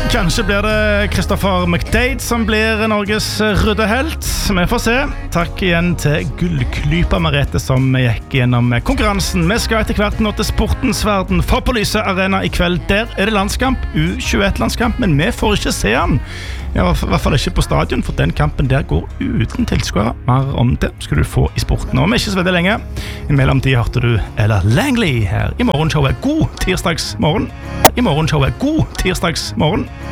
Kanskje blir det Christopher McDade som blir Norges ryddehelt. Vi får se. Takk igjen til Gullklypa Merete som gikk gjennom konkurransen. Vi skal etter hvert nå til sportens verden. For på Lyse Arena i kveld, der er det landskamp, U21-landskamp, men vi får ikke se den. I hvert fall ikke på stadion, for den kampen der går uten tilskuere. Mer om det skal du få i sporten om ikke så veldig lenge. I mellomtid hørte du Ella Langley her i morgenshowet. God tirsdagsmorgen.